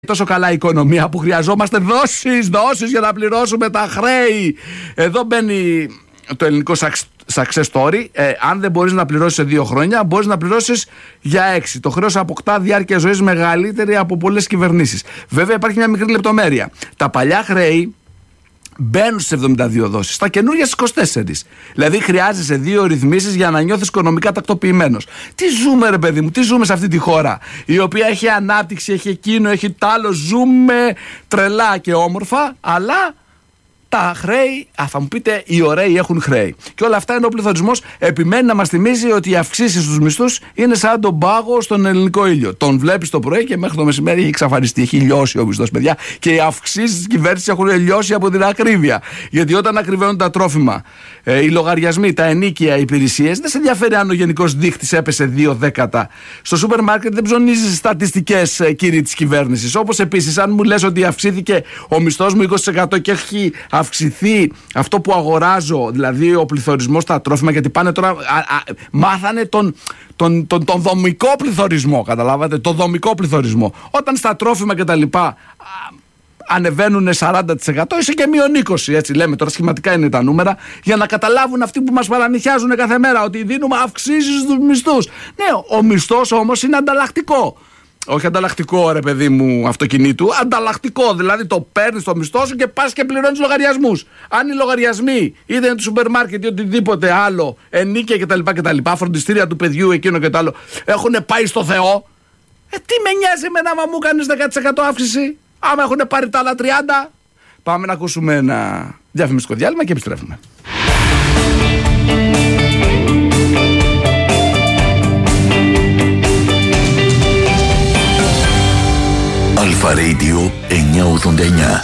τόσο καλά η οικονομία που χρειαζόμαστε δόσεις για να πληρώσουμε τα χρέη. Εδώ μπαίνει το ελληνικό success story. Αν δεν μπορείς να πληρώσεις σε 2 χρόνια, μπορείς να πληρώσεις για 6. Το χρέος αποκτά διάρκεια ζωής μεγαλύτερη από πολλές κυβερνήσεις. Βέβαια υπάρχει μια μικρή λεπτομέρεια. Τα παλιά χρέη μπαίνουν στις 72 δόσεις, τα καινούργια στις 24. Δηλαδή χρειάζεσαι 2 ρυθμίσεις για να νιώθεις οικονομικά τακτοποιημένος. Τι ζούμε, ρε παιδί μου, τι ζούμε σε αυτή τη χώρα, η οποία έχει ανάπτυξη, έχει εκείνο, έχει τ' άλλο. Ζούμε τρελά και όμορφα, αλλά τα χρέη, θα μου πείτε, οι ωραίοι έχουν χρέη. Και όλα αυτά ενώ ο πληθωρισμός επιμένει να μας θυμίζει ότι οι αυξήσεις στους μισθούς είναι σαν τον πάγο στον ελληνικό ήλιο. Τον βλέπεις το πρωί και μέχρι το μεσημέρι έχει εξαφανιστεί. Έχει λιώσει ο μισθός, παιδιά. Και οι αυξήσεις της κυβέρνησης έχουν λιώσει από την ακρίβεια. Γιατί όταν ακριβένουν τα τρόφιμα, οι λογαριασμοί, τα ενίκια, οι υπηρεσίες, δεν σε ενδιαφέρει αν ο γενικός δείχτης έπεσε 2 δέκατα. Στο σούπερ μάρκετ δεν ψωνίζεις στατιστικές, κύριοι της κυβέρνησης. Όπως επίσης, αν μου λες ότι αυξήθηκε ο μισθός μου 20% και έχει αυξηθεί αυτό που αγοράζω, δηλαδή ο πληθωρισμός στα τρόφιμα, γιατί πάνε τώρα, μάθανε τον δομικό πληθωρισμό, καταλάβατε, το δομικό πληθωρισμό. Όταν στα τρόφιμα και τα λοιπά ανεβαίνουν 40%, είσαι και μείον 20%, έτσι λέμε τώρα, σχηματικά είναι τα νούμερα, για να καταλάβουν αυτοί που μας παραμυθιάζουν κάθε μέρα ότι δίνουμε αυξήσεις στους μισθούς. Ναι, ο μισθός όμως είναι ανταλλακτικό. Όχι ανταλλακτικό, ρε παιδί μου, αυτοκινήτου. Ανταλλακτικό, δηλαδή το παίρνεις το μισθό σου και πας και πληρώνεις λογαριασμούς. Αν οι λογαριασμοί, είτε είναι του σούπερ μάρκετ ή οτιδήποτε άλλο, ενίκια κτλ., φροντιστήρια του παιδιού, εκείνο και το άλλο, έχουν πάει στο Θεό, τι με νοιάζει εμένα άμα μου κάνεις 10% αύξηση, άμα έχουν πάρει τα άλλα 30%. Πάμε να ακούσουμε ένα διαφημιστικό διάλειμμα και επιστρέφουμε. Αλφα Radio 989.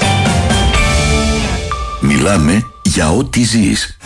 Μιλάμε για ό,τι ζεις.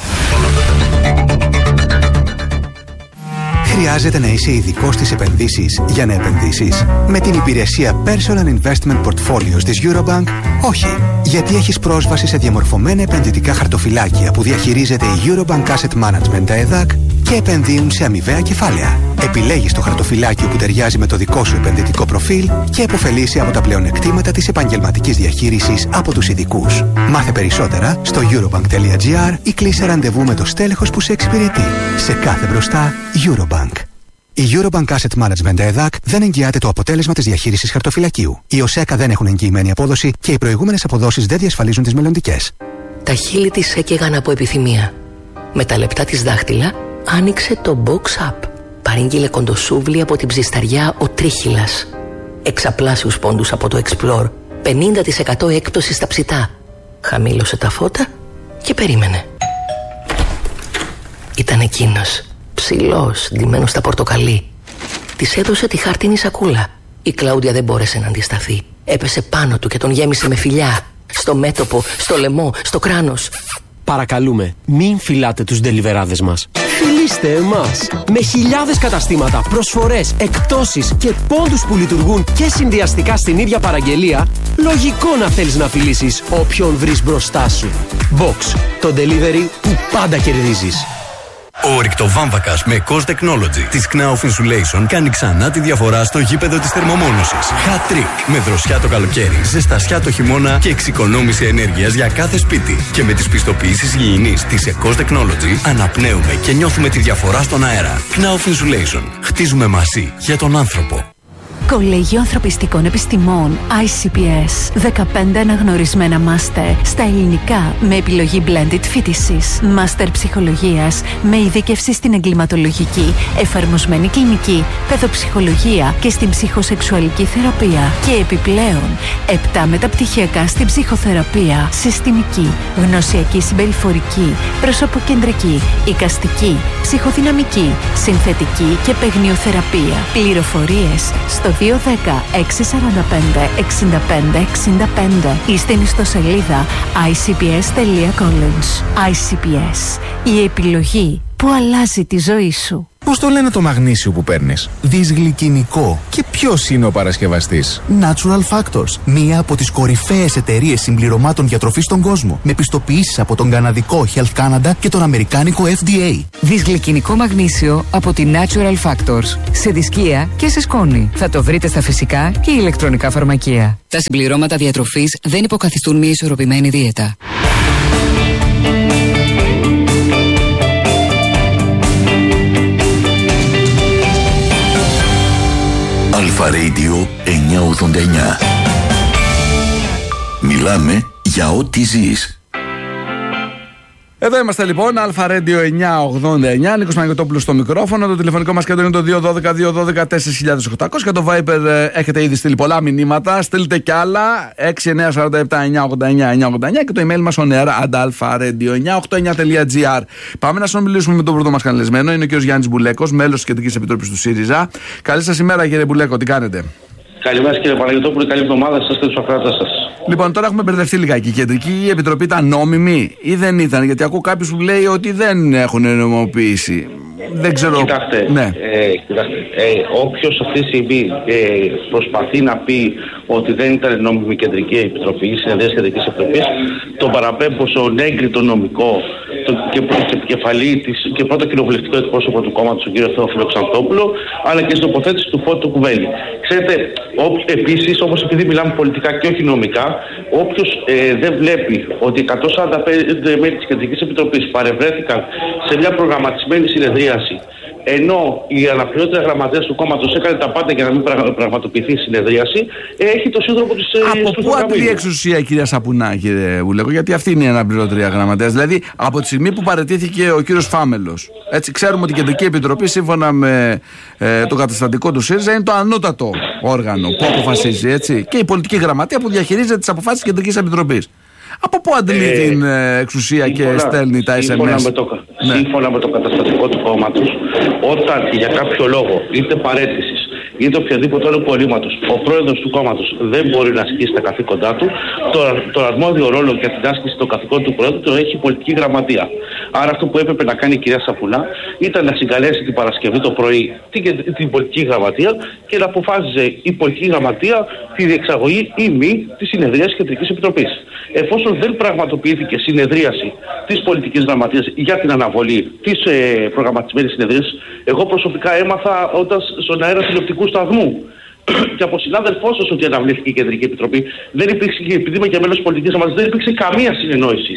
Χρειάζεται να είσαι ειδικός στις επενδύσεις για να επενδύσεις? Με την υπηρεσία Personal Investment Portfolios της Eurobank, όχι. Γιατί έχεις πρόσβαση σε διαμορφωμένα επενδυτικά χαρτοφυλάκια που διαχειρίζεται η Eurobank Asset Management ΕΔΑΚ και επενδύουν σε αμοιβαία κεφάλαια. Επιλέγεις το χαρτοφυλάκιο που ταιριάζει με το δικό σου επενδυτικό προφίλ και επωφελείσαι από τα πλεονεκτήματα της επαγγελματικής διαχείρισης από τους ειδικούς. Μάθε περισσότερα στο eurobank.gr ή κλείσε ραντεβού με το στέλεχος που σε εξυπηρετεί. Σε κάθε μπροστά, Eurobank. Η Eurobank Asset Management ΕΔΑΚ δεν εγγυάται το αποτέλεσμα της διαχείρισης χαρτοφυλακίου. Οι ΟΣΕΚΑ δεν έχουν εγγυημένη απόδοση και οι προηγούμενες αποδόσεις δεν διασφαλίζουν τις μελλοντικές. Τα χείλη της έκαιγαν από επιθυμία. Με τα λεπτά της δάχτυλα άνοιξε το Box Up. Παρήγγειλε κοντοσούβλι από την ψισταριά ο Τρίχυλας. Εξαπλάσιους πόντους από το Explore. 50% έκπτωση στα ψητά. Χαμήλωσε τα φώτα και περίμενε. Ήταν εκείνος, ψηλός, ντυμένος στα πορτοκαλί. Της έδωσε τη χάρτινη σακούλα. Η Κλάουδια δεν μπόρεσε να αντισταθεί. Έπεσε πάνω του και τον γέμισε με φιλιά. Στο μέτωπο, στο λαιμό, στο κράνος. Παρακαλούμε, μην φυλάτε τους ντελιβεράδες μας. Φιλήστε εμάς! Με χιλιάδες καταστήματα, προσφορές, εκπτώσεις και πόντους που λειτουργούν και συνδυαστικά στην ίδια παραγγελία, λογικό να θέλεις να φιλήσεις όποιον βρεις μπροστά σου. Box, το delivery που πάντα κερδίζεις. Ο ρηκτοβάμβακας με COS Technology της Knauf Insulation κάνει ξανά τη διαφορά στο γήπεδο της θερμομόνωσης. Hat trick με δροσιά το καλοκαίρι, ζεστασιά το χειμώνα και εξοικονόμηση ενέργειας για κάθε σπίτι. Και με τις πιστοποιήσεις υγιεινής της COS Technology αναπνέουμε και νιώθουμε τη διαφορά στον αέρα. Knauf Insulation. Χτίζουμε μαζί για τον άνθρωπο. Κολέγιο Ανθρωπιστικών Επιστημών ICPS. 15 αναγνωρισμένα μάστερ στα ελληνικά με επιλογή blended φοιτησης. Μάστερ ψυχολογίας με ειδίκευση στην εγκληματολογική, εφαρμοσμένη κλινική, παιδοψυχολογία και στην ψυχοσεξουαλική θεραπεία. Και επιπλέον 7 μεταπτυχιακά στην ψυχοθεραπεία, συστημική, γνωσιακή συμπεριφορική, προσωποκεντρική, εικαστική, ψυχοδυναμική, συνθετική και παιγνιοθεραπεία. Πληροφορίες στο 210-645-65-65 ή στην ιστοσελίδα icps.college. ICPS. Η επιλογή που αλλάζει τη ζωή σου. Πώς το λένε το μαγνήσιο που παίρνεις? Δυσγλυκινικό. Και ποιος είναι ο παρασκευαστής? Natural Factors. Μία από τις κορυφαίες εταιρείες συμπληρωμάτων διατροφής στον κόσμο. Με πιστοποιήσεις από τον καναδικό Health Canada και τον αμερικάνικο FDA. Δυσγλυκινικό μαγνήσιο από τη Natural Factors. Σε δισκία και σε σκόνη. Θα το βρείτε στα φυσικά και ηλεκτρονικά φαρμακεία. Τα συμπληρώματα διατροφής δεν υποκαθιστούν μια ισορροπημένη δίαιτα. Αλφα Radio 989. Μιλάμε για ό,τι ζεις. Εδώ είμαστε λοιπόν, Αλφα Radio 989, Νίκος Παναγιωτόπουλος στο μικρόφωνο. Το τηλεφωνικό μας κέντρο είναι το 212-212-4800 και το Viber έχετε ήδη στείλει πολλά μηνύματα. Στείλτε κι άλλα, 6947-989-989 και το email μας oneair@alpha-radio989.gr. Πάμε να συνομιλήσουμε με τον πρώτο μας καλεσμένο, είναι ο κ. Γιάννης Μπουλέκος, μέλος της Κεντρικής Επιτροπής του ΣΥΡΙΖΑ. Καλή σας ημέρα κύριε Μπουλέκο, τι κάνετε? Καλημέρα κύριε Παναγιωτόπουλο, καλή εβδομάδα σας και τους ακροατές σας. Λοιπόν, τώρα έχουμε μπερδευτεί λιγάκι. Η Κεντρική Επιτροπή ήταν νόμιμη ή δεν ήταν? Γιατί ακούω κάποιους που λέει ότι δεν έχουν νομιμοποιήσει. Δεν ξέρω. Κοιτάξτε, ναι. Όποιος αυτή τη στιγμή προσπαθεί να πει ότι δεν ήταν νόμιμη η Κεντρική Επιτροπή, η συνεδρία της Κεντρικής Επιτροπής, τον παραπέμπω στον έγκριτο νομικό και επικεφαλή και πρώτο κοινοβουλευτικό εκπρόσωπο του κόμματος, τον κύριο Θεόφιλο Ξαντόπουλο, αλλά και στην τοποθέτηση του Φώτου Κουβέλη. Ξέρετε, επίσης, όπως επειδή μιλάμε πολιτικά και όχι νομικά, όποιος δεν βλέπει ότι 145 μέλη της Κεντρικής Επιτροπής παρευρέθηκαν σε μια προγραμματισμένη συνεδρίαση, ενώ η αναπληρώτρια γραμματέας του κόμματος έκανε τα πάντα για να μην πραγματοποιηθεί η συνεδρίαση, έχει το σύνδρομο της. Από πού αντλεί εξουσία η κυρία Σαπουνά, κύριε Βουλέκο? Γιατί αυτή είναι η αναπληρώτρια γραμματέας. Δηλαδή, από τη στιγμή που παραιτήθηκε ο κύριος Φάμελος. Έτσι, ξέρουμε ότι η Κεντρική Επιτροπή, σύμφωνα με το καταστατικό του ΣΥΡΙΖΑ, είναι το ανώτατο όργανο που αποφασίζει. Έτσι, και η πολιτική γραμματεία που διαχειρίζεται τις αποφάσεις της Κεντρικής Επιτροπής. Από πού αντλεί την εξουσία και στέλνει τα SMS? Σύμφωνα με το καταστατικό του κόμματος, όταν για κάποιο λόγο, είτε παραίτησης είτε οποιαδήποτε άλλο πολίματος, ο πρόεδρος του κόμματος δεν μπορεί να ασκήσει τα καθήκοντά του, το αρμόδιο ρόλο για την άσκηση των καθηκόντων του πρόεδρου το έχει η πολιτική γραμματεία. Άρα αυτό που έπρεπε να κάνει η κυρία Σαπουνά ήταν να συγκαλέσει την Παρασκευή το πρωί την πολιτική γραμματεία και να αποφάσιζε η πολιτική γραμματεία τη διεξαγωγή ή μη της συνεδρίας της Κεντρικής Επιτροπής. Εφόσον δεν πραγματοποιήθηκε συνεδρίαση της πολιτικής γραμματείας για την αναβολή της προγραμματισμένης συνεδρίας, εγώ προσωπικά έμαθα όταν στον αέρα τηλεοπτικού σταθμού και από συνάδελφό σας ότι αναβλήθηκε η Κεντρική Επιτροπή. Δεν υπήρξε, επειδή είμαι και μέλος της πολιτικής γραμματείας, δεν υπήρξε καμία συνεννόηση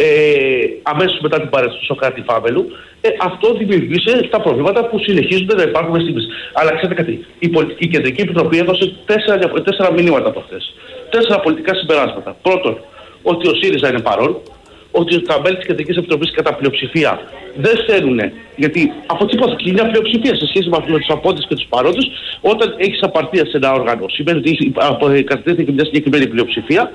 αμέσως μετά την παρέτηση του Σωκράτη Φάμελου. Αυτό δημιουργήσε τα προβλήματα που συνεχίζονται να υπάρχουν στιγμής. Αλλά ξέρετε κάτι, η Κεντρική Επιτροπή έδωσε 4 μηνύματα από αυτές. 4 πολιτικά συμπεράσματα. Πρώτον, ότι ο ΣΥΡΙΖΑ είναι παρόν, ότι τα μέλη της Κεντρικής Επιτροπής κατά πλειοψηφία δεν στέλνουν, γιατί αποτυπώθηκε μια πλειοψηφία σε σχέση με τους απόντες και τους παρόντες. Όταν έχεις απαρτία σε ένα όργανο, σημαίνει ότι κατατέθηκε μια συγκεκριμένη πλειοψηφία.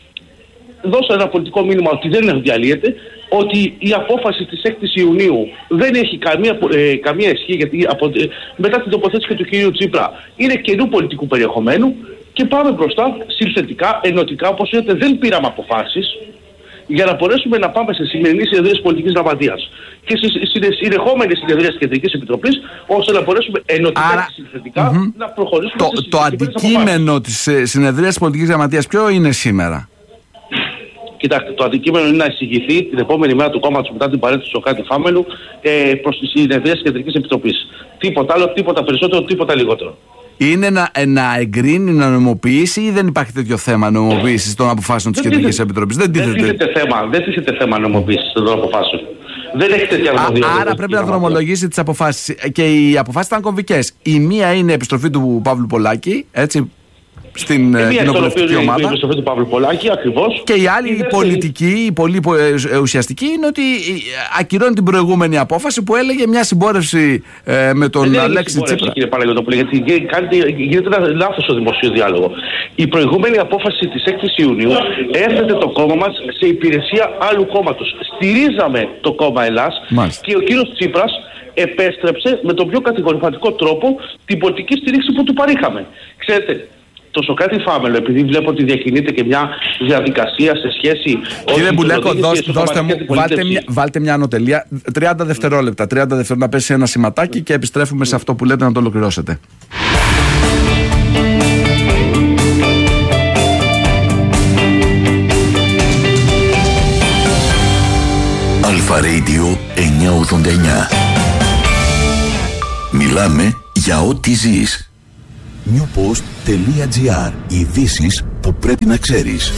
Δώσε ένα πολιτικό μήνυμα ότι δεν διαλύεται, ότι η απόφαση της 6ης Ιουνίου δεν έχει καμία ισχύ, γιατί μετά την τοποθέτηση και του κ. Τσίπρα είναι καινού πολιτικού περιεχομένου και πάμε μπροστά συνθετικά, ενωτικά, όπως είδατε δεν πήραμε αποφάσεις για να μπορέσουμε να πάμε σε σημερινή συνεδρία της πολιτικής γραμματείας και σε συνεχόμενη συνεδρία της Κεντρικής Επιτροπής, ώστε να μπορέσουμε ενωτικά και συνθετικά να προχωρήσουμε το αντικείμενο της συνεδρίας της πολιτικής γραμματείας ποιο είναι σήμερα? Κοιτάξτε, το αντικείμενο είναι να εισηγηθεί την επόμενη μέρα του κόμματος μετά την παρέτηση του Σωκράτη Φάμελου προς τη συνεδρία της Κεντρικής Επιτροπής. Τίποτα άλλο, τίποτα περισσότερο, τίποτα λιγότερο. Είναι να εγκρίνει, να νομιμοποιήσει ή δεν υπάρχει τέτοιο θέμα νομιμοποίησης των αποφάσεων της Κεντρικής Επιτροπής? Δεν τίθεται θέμα νομιμοποίησης των αποφάσεων. Δεν έχει τέτοια αρμοδιότητα. Άρα πρέπει να δρομολογήσει τις αποφάσεις. Και οι αποφάσεις ήταν κομβικές. Η μία είναι η επιστροφή του Παύλου Πολάκη, έτσι, στην κοινοβουλευτική ομάδα. Του Παύλου Πολάκη, ακριβώς. Και η άλλη, η πολιτική, η πολύ ουσιαστική, είναι ότι ακυρώνει την προηγούμενη απόφαση που έλεγε μια συμπόρευση με τον Αλέξη Τσίπρα. Κύριε Παναγιωτόπουλε, γιατί γίνεται ένα λάθος στο δημοσίο διάλογο. Η προηγούμενη απόφαση της 6ης Ιουνίου έθετε το κόμμα μας σε υπηρεσία άλλου κόμματος. Στηρίζαμε το κόμμα Ελλάς και ο κύριος Τσίπρας επέστρεψε με τον πιο κατηγορηματικό τρόπο την πολιτική στήριξη που του παρήχαμε. Ξέρετε, το Σωκράτη Φάμελο, επειδή βλέπω ότι διακινείται και μια διαδικασία σε σχέση. Κύριε Μπουλέκο, δώστε μου, βάλτε μια ανωτελεία. 30 δευτερόλεπτα. 30 δευτερόλεπτα να πέσει ένα σηματάκι και επιστρέφουμε σε αυτό που λέτε να το ολοκληρώσετε. Αλφα Radio 989. Μιλάμε για ό,τι ζεις. newpost.gr. Ειδήσεις που πρέπει να ξέρεις.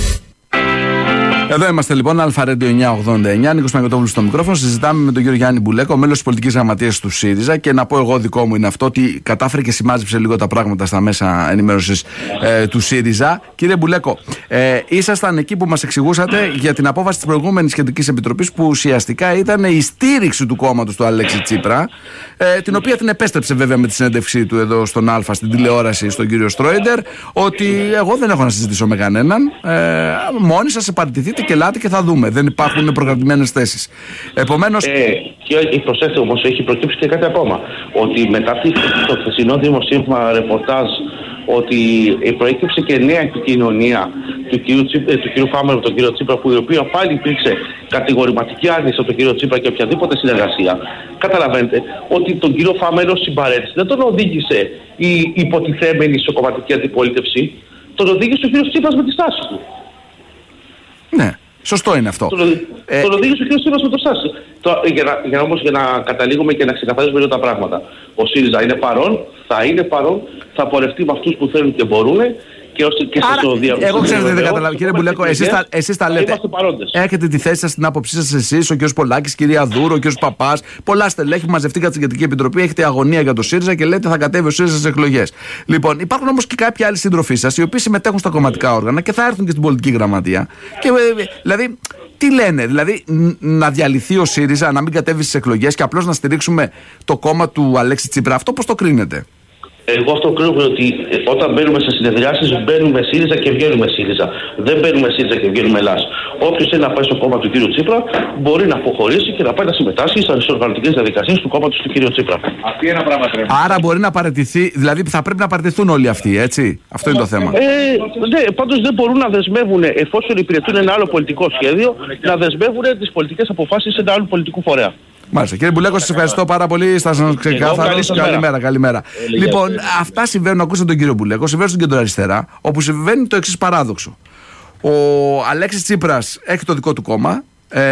Εδώ είμαστε λοιπόν, Αλφα Radio 989, Νίκος Παγκοτόπουλος στο μικρόφωνο. Συζητάμε με τον κύριο Γιάννη Μπουλέκο, μέλος της πολιτικής γραμματείας του ΣΥΡΙΖΑ. Και να πω εγώ, δικό μου είναι αυτό, ότι κατάφερε και σημάζεψε λίγο τα πράγματα στα μέσα ενημέρωσης του ΣΥΡΙΖΑ. Κύριε Μπουλέκο, ήσασταν εκεί που μας εξηγούσατε για την απόφαση της προηγούμενης Κεντρικής Επιτροπής, που ουσιαστικά ήταν η στήριξη του κόμματος του Αλέξη Τσίπρα, την οποία την επέστρεψε βέβαια με τη συνέντευξή του εδώ στον Αλφα, στην τηλεόραση, στον κύριο Στρόιντερ, ότι εγώ δεν έχω να συζητήσω με κανέναν. Μόνοι σας επαρτηθείτε και ελάτε και θα δούμε. Δεν υπάρχουν προκρατημένες θέσεις. Επομένως. Και προσέξτε όμως, έχει προκύψει και κάτι ακόμα. Ότι μετά το χθεσινό δημοσίευμα ρεπορτάζ, ότι προέκυψε και νέα επικοινωνία του κ. Φάμελου με τον κ. Τσίπρα, που η οποία πάλι υπήρξε κατηγορηματική άρνηση από τον κ. Τσίπρα και οποιαδήποτε συνεργασία. Καταλαβαίνετε ότι τον κ. Φάμελο συμπαρέτηση δεν τον οδήγησε η υποτιθέμενη ισοκομματική αντιπολίτευση, τον οδήγησε ο κ. Τσίπρας με τη στάση του. Ναι, σωστό είναι αυτό. Τον οδήγησε ο κ. Τσίπρας με το στάση. Για να καταλήγουμε και να ξεκαθαρίσουμε λίγο τα πράγματα. Ο ΣΥΡΙΖΑ είναι παρόν, θα πορευτεί με αυτούς που θέλουν και μπορούν. Εγώ ξέρετε, δεν καταλαβαίνω. Κύριε Μπουλέκο, εσείς τα λέτε. Έχετε τη θέση σας, την άποψή σας εσείς, ο κ. Πολάκης, η κυρία Δούρο, ο κ. Παπάς. Πολλά στελέχη μαζευτήκατε στην Κεντρική Επιτροπή, έχετε αγωνία για το ΣΥΡΙΖΑ και λέτε θα κατέβει ο ΣΥΡΙΖΑ στις εκλογές. Λοιπόν, υπάρχουν όμως και κάποιοι άλλοι σύντροφοί σας, οι οποίοι συμμετέχουν στα κομματικά όργανα και θα έρθουν και στην πολιτική γραμματεία. Και δηλαδή, τι λένε, δηλαδή να διαλυθεί ο ΣΥΡΙΖΑ, να μην κατέβει στις εκλογές και απλώς να στηρίξουμε το κόμμα του Αλέξη Τσίπρα. Αυτό πώς το κρίνετε? Εγώ αυτό κρίνω ότι όταν μπαίνουμε σε συνεδριάσεις, μπαίνουμε ΣΥΡΙΖΑ και βγαίνουμε ΣΥΡΙΖΑ. Δεν μπαίνουμε ΣΥΡΙΖΑ και βγαίνουμε ΕΛΑΣ. Όποιος θέλει να πάει στο κόμμα του κ. Τσίπρα μπορεί να αποχωρήσει και να πάει να συμμετάσχει στις οργανωτικές διαδικασίες του κόμματος του κ. Τσίπρα. Αυτή ένα πράγμα πρέπει. Άρα μπορεί να παραιτηθεί, δηλαδή θα πρέπει να παραιτηθούν όλοι αυτοί, έτσι. Αυτό είναι το θέμα. Ναι, πάντως δεν μπορούν να δεσμεύουν, εφόσον υπηρετούν ένα άλλο πολιτικό σχέδιο, να δεσμεύουν τις πολιτικές αποφάσεις σε ένα άλλο πολιτικό φορέα. Μάλιστα. Κύριε Μπουλέκο, σας ευχαριστώ πάρα πολύ. Θα σας ξεκάθαρο. Καλημέρα. Λοιπόν, αυτά συμβαίνουν, ακούσατε τον κύριο Μπουλέκο, συμβαίνουν στην κεντροαριστερά, όπου συμβαίνει το εξής παράδοξο. Ο Αλέξης Τσίπρας έχει το δικό του κόμμα.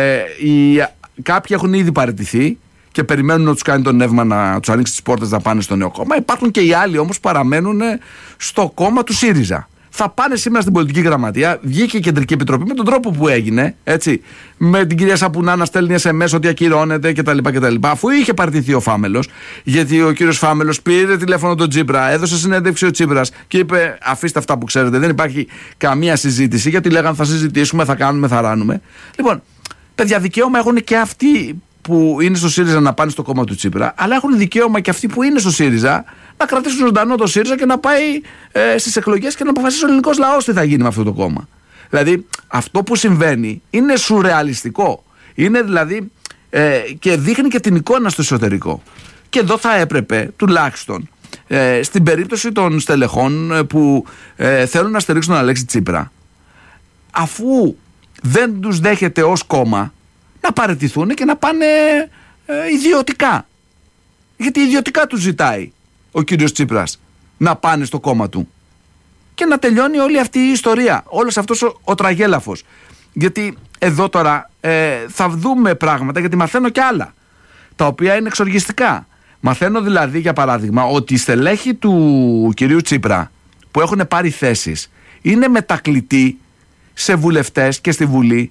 Κάποιοι έχουν ήδη παραιτηθεί και περιμένουν να τους κάνει το νεύμα, να τους ανοίξει τις πόρτες να πάνε στο νέο κόμμα. Υπάρχουν και οι άλλοι όμως που παραμένουν στο κόμμα του ΣΥΡΙΖΑ. Θα πάνε σήμερα στην πολιτική γραμματεία. Βγήκε η Κεντρική Επιτροπή με τον τρόπο που έγινε, έτσι. Με την κυρία Σαπουνά να στέλνει SMS ότι ακυρώνεται κτλ. Αφού είχε παρτιθεί ο Φάμελος, γιατί ο κύριος Φάμελος πήρε τηλέφωνο τον Τσίπρα, έδωσε συνέντευξη ο Τσίπρας και είπε: αφήστε αυτά που ξέρετε, δεν υπάρχει καμία συζήτηση. Γιατί λέγανε θα συζητήσουμε, θα κάνουμε, θα ράνουμε. Λοιπόν, παιδιά, δικαίωμα έχουν και αυτοί που είναι στο ΣΥΡΙΖΑ να πάνε στο κόμμα του Τσίπρα, αλλά έχουν δικαίωμα και αυτοί που είναι στο ΣΥΡΙΖΑ να κρατήσουν ζωντανό το ΣΥΡΙΖΑ και να πάει στις εκλογές και να αποφασίσει ο ελληνικός λαός τι θα γίνει με αυτό το κόμμα. Δηλαδή, αυτό που συμβαίνει είναι σουρεαλιστικό. Είναι δηλαδή και δείχνει και την εικόνα στο εσωτερικό. Και εδώ θα έπρεπε τουλάχιστον στην περίπτωση των στελεχών που θέλουν να στηρίξουν τον Αλέξη Τσίπρα, αφού δεν τους δέχεται ως κόμμα, να παραιτηθούν και να πάνε ιδιωτικά. Γιατί ιδιωτικά τους ζητάει ο κύριος Τσίπρας να πάνε στο κόμμα του. Και να τελειώνει όλη αυτή η ιστορία. Όλος αυτός ο τραγέλαφος. Γιατί εδώ τώρα θα δούμε πράγματα, γιατί μαθαίνω και άλλα, τα οποία είναι εξοργιστικά. Μαθαίνω δηλαδή, για παράδειγμα, ότι οι στελέχοι του κυρίου Τσίπρα που έχουν πάρει θέσεις είναι μετακλητοί σε βουλευτές και στη Βουλή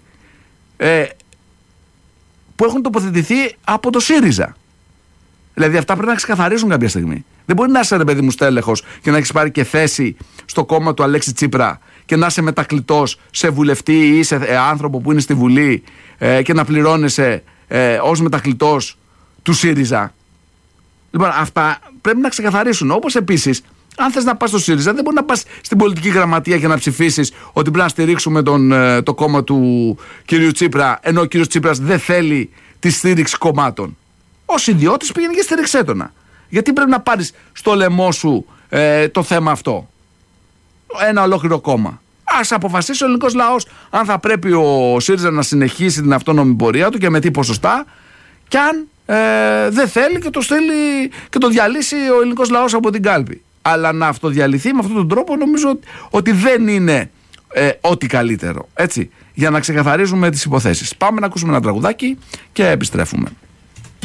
που έχουν τοποθετηθεί από το ΣΥΡΙΖΑ. Δηλαδή αυτά πρέπει να ξεκαθαρίσουν κάποια στιγμή. Δεν μπορεί να είσαι, ρε παιδί μου, στέλεχος και να έχεις πάρει και θέση στο κόμμα του Αλέξη Τσίπρα και να είσαι μετακλητός σε βουλευτή ή σε άνθρωπο που είναι στη Βουλή και να πληρώνεσαι ως μετακλητός του ΣΥΡΙΖΑ. Λοιπόν, αυτά πρέπει να ξεκαθαρίσουν. Όπως επίσης, αν θες να πας στο ΣΥΡΙΖΑ, δεν μπορεί να πας στην πολιτική γραμματεία και να ψηφίσεις ότι πρέπει να στηρίξουμε το κόμμα του κυρίου Τσίπρα, ενώ ο κύριος Τσίπρας δεν θέλει τη στήριξη κομμάτων. Ως ιδιώτης πήγαινε και στήριξέ το να. Γιατί πρέπει να πάρεις στο λαιμό σου το θέμα αυτό. ένα ολόκληρο κόμμα. Ας αποφασίσει ο ελληνικός λαός αν θα πρέπει ο ΣΥΡΙΖΑ να συνεχίσει την αυτόνομη πορεία του και με τι ποσοστά, και αν δεν θέλει και το στείλει και το διαλύσει ο ελληνικός λαός από την κάλπη. Αλλά να αυτοδιαλυθεί με αυτόν τον τρόπο νομίζω ότι δεν είναι ό,τι καλύτερο. Έτσι, για να ξεκαθαρίζουμε τις υποθέσεις. Πάμε να ακούσουμε ένα τραγουδάκι και επιστρέφουμε.